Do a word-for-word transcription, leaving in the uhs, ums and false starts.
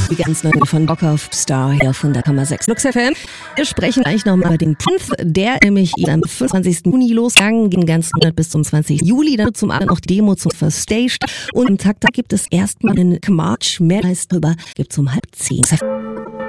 Die ganz neue von Bock auf Star hier von der Komma sechs Lux F M. Wir sprechen eigentlich nochmal über den Prince, der nämlich am fünfundzwanzigsten Juni losgegangen, ging den ganzen Monat bis zum zwanzigsten Juli, dann zum Abend noch die Demo zum First Stage und am Tag da gibt es erstmal einen March, mehr als drüber, gibt es um halb zehn.